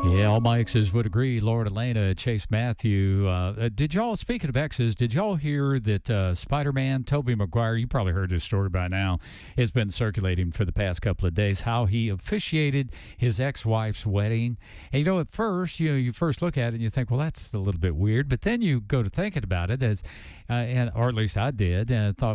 Yeah, all my exes would agree. Laura Elena, Chase Matthew. Did y'all, speaking of exes, did y'all hear that Spider Man, Tobey Maguire, you probably heard this story by now, has been circulating for the past couple of days, how he officiated his ex wife's wedding. And at first, you first look at it and you think, well, that's a little bit weird. But then you go to thinking about it, or at least I did, and thought,